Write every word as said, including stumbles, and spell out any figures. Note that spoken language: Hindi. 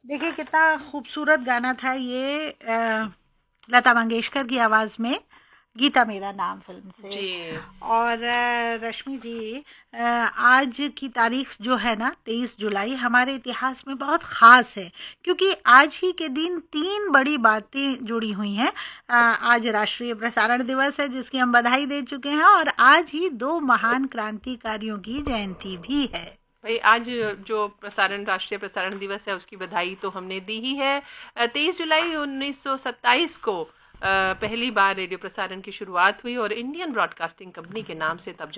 देखिए कितना खूबसूरत गाना था ये, अ, लता मंगेशकर की आवाज़ में, गीता मेरा नाम फिल्म से। जी। और अ, रश्मि जी, अ, आज की तारीख जो है ना, तेईस जुलाई, हमारे इतिहास में बहुत ख़ास है, क्योंकि आज ही के दिन तीन बड़ी बातें जुड़ी हुई हैं। अ, आज राष्ट्रीय प्रसारण दिवस है, जिसकी हम बधाई दे चुके हैं, और आज ही दो महान क्रांतिकारियों की जयंती भी है। भाई आज जो प्रसारण राष्ट्रीय प्रसारण दिवस है उसकी बधाई तो हमने दी ही है। तेईस जुलाई उन्नीस सौ सत्ताईस को अ, पहली बार रेडियो प्रसारण की शुरुआत हुई और इंडियन ब्रॉडकास्टिंग कंपनी के नाम से तब